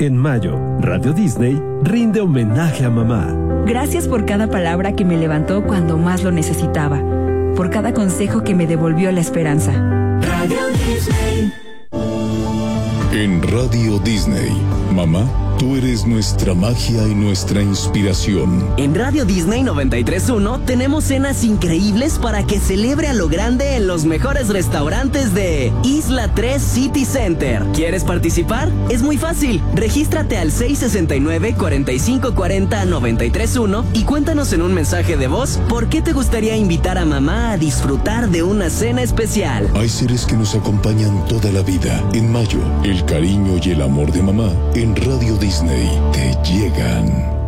En mayo, Radio Disney rinde homenaje a mamá. Gracias por cada palabra que me levantó cuando más lo necesitaba, por cada consejo que me devolvió la esperanza. Radio Disney. En Radio Disney, mamá, tú eres nuestra magia y nuestra inspiración. En Radio Disney 93.1 tenemos cenas increíbles para que celebre a lo grande en los mejores restaurantes de Isla 3 City Center. ¿Quieres participar? Es muy fácil. Regístrate al 669-4540-931 y cuéntanos en un mensaje de voz por qué te gustaría invitar a mamá a disfrutar de una cena especial. Hay seres que nos acompañan toda la vida. En mayo, el cariño y el amor de mamá en Radio Disney te llegan.